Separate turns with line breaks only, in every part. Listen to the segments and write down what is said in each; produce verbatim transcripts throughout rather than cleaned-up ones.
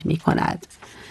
می کند.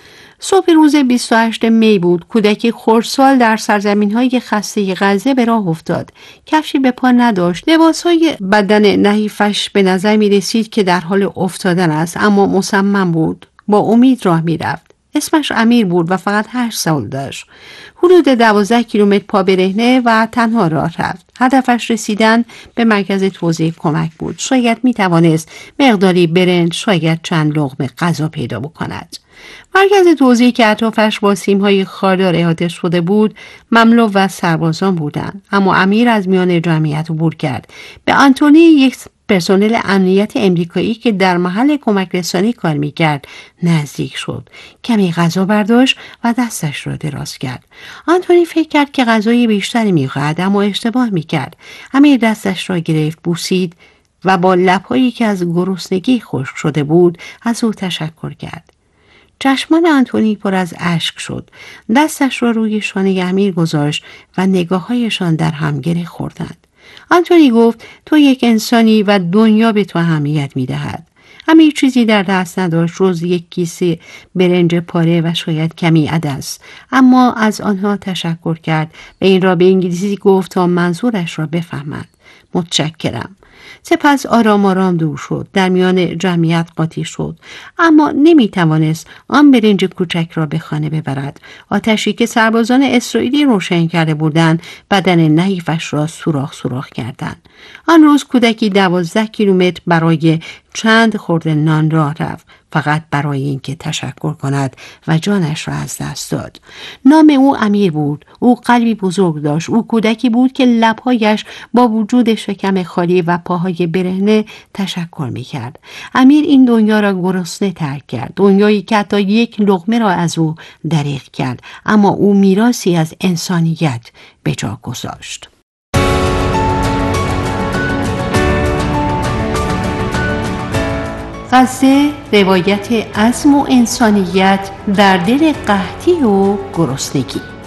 صبح روز بیست و هشتم می بود. کودکی خردسال در سرزمین‌های خسته غزه به راه افتاد. کفشی به پا نداشت. لباس‌های بدن نحیفش به نظر می رسید که در حال افتادن است، اما مصمم بود. با امید راه می رفت. اسمش امیر بود و فقط هشت سال داشت. حدود دوازده کیلومتر پا برهنه و تنها راه رفت. هدفش رسیدن به مرکز توزیع کمک بود. شاید می توانست مقداری برنج، شاید چند لقمه غذا پیدا بکند. مرکز توزیع که اطرافش با سیم‌های خاردار احاطه شده بود، مملو و سربازان بودند. اما امیر از میان جمعیت عبور کرد. به آنتونی، یک پرسنل امنیت امریکایی که در محل کمک رسانی کار می‌کرد، نزدیک شد. کمی غذا برداشت و دستش را دراز کرد. آنتونی فکر کرد که غذای بیشتری می‌خواهد، اما اشتباه می‌کرد. امیر دستش را گرفت، بوسید و با لب‌هایی که از گرسنگی خشک شده بود، از او تشکر کرد. چشمان آنتونی پر از اشک شد. دستش را روی شانه امیر گذاشت و نگاه‌هایشان در هم گره خوردند. آنتونی گفت تو یک انسانی و دنیا به تو اهمیت می‌دهد. امیر چیزی در دست نداشت جز یک کیسه برنج پاره و شاید کمی عدس، اما از آنها تشکر کرد و این را به انگلیسی گفت تا منظورش را بفهمند. متشکرم. سپس آرام آرام دور شد. در میان جمعیت قاطی شد، اما نمی توانست آن برنج کوچک را به خانه ببرد. آتشی که سربازان اسرائیلی روشن کرده بودند بدن نحیفش را سوراخ سوراخ کردند. آن روز کودکی دوازده کیلومتر برای چند خورده نان راه رفت، فقط برای اینکه تشکر کند و جانش را از دست داد. نام او امیر بود. او قلبی بزرگ داشت. او کودکی بود که لبهایش با وجود شکم خالی و پاهای برهنه تشکر می‌کرد. امیر این دنیا را گرسنه ترک کرد، دنیایی که حتی یک لقمه را از او دریغ کرد، اما او میراثی از انسانیت به جا گذاشت. غزه، روایت عزم و انسانیت در دل قحطی و گرسنگی.